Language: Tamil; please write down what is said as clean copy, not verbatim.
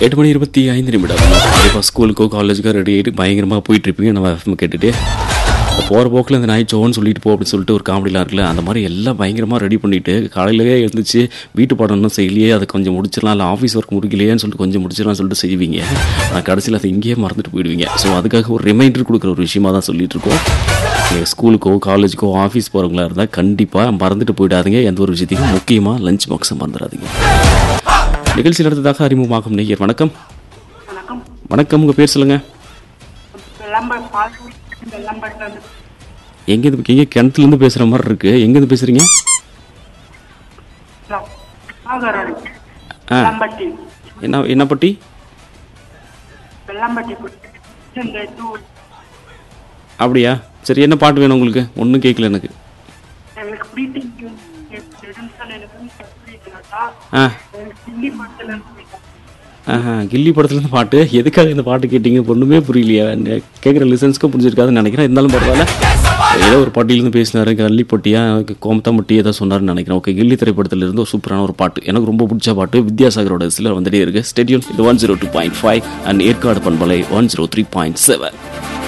8:25 கண்டிப்பாக ஸ்கூலுக்கோ காலேஜுக்கோ ரெடி ஆகிட்டு பயங்கரமாக போயிட்டுருப்பீங்க. நம்ம எஃப்எம் கேட்டுட்டு போகிற போக்கில் இந்த நாய் சோன்னு சொல்லிட்டு போ அப்படின்னு சொல்லிட்டு ஒரு காமெடிலாம் இருக்குல்ல, அந்த மாதிரி எல்லாம் பயங்கரமாக ரெடி பண்ணிவிட்டு காலையிலேயே எழுந்துச்சு வீட்டு பாடம் இன்னும் செய்யலையே, அதை கொஞ்சம் முடிச்சிடலாம், இல்லை ஆஃபீஸ் ஒர்க் முடிக்கலையேன்னு சொல்லிட்டு கொஞ்சம் முடிச்சிடலாம்னு சொல்லிட்டு செய்வீங்க. ஆனால் கடைசியில் அதை இங்கேயே மறந்துட்டு போயிடுவீங்க. ஸோ அதுக்காக ஒரு ரிமைண்டர் கொடுக்குற ஒரு விஷயமாக தான் சொல்லிட்டு இருக்கோம். நீங்கள் ஸ்கூலுக்கோ காலேஜுக்கோ ஆஃபீஸ் போகிறவங்களா இருந்தால் கண்டிப்பாக மறந்துட்டு போயிடாதீங்க. எந்த ஒரு விஷயத்தையும் முக்கியமாக லஞ்ச் பாக்ஸை மறந்துடாதீங்க. நிகழ்ச்சி நடந்ததாக அறிமுகமாகும் நேயர் வணக்கம். வணக்கம், உங்கள் பேர் சொல்லுங்கள். எங்கேருந்து கிணத்துலேருந்து பேசுகிற மாதிரி இருக்குது. எங்கேருந்து பேசுகிறீங்க? என்ன பட்டி? அப்படியா? சரி, என்ன பாட்டு வேணும் உங்களுக்கு? ஒன்றும் கேட்கல எனக்கு. கில்லி படத்துலேருந்து பாட்டு. எதுக்காக இந்த பாட்டு கேட்டீங்க? ஒன்றுமே புரியலையா? கேட்குற லிசன்ஸ்க்கும் புரிஞ்சிருக்காதுன்னு நினைக்கிறேன். இருந்தாலும் பரவாயில்ல. ஏதோ ஒரு பட்டியிலேருந்து பேசினார். கள்ளிப்பட்டியா கோமத்தாம்பட்டி ஏதோ சொன்னார்னு நினைக்கிறேன். ஓகே, கில்லி திரைப்படத்திலிருந்து ஒரு சூப்பரான ஒரு பாட்டு, எனக்கு ரொம்ப பிடிச்ச பாட்டு, வித்யாசாகரோட சில வந்துட்டே இருக்குது. ஸ்டேடியம் இது 102.5 அண்ட் ஏற்காடு பண்பலை 103.7.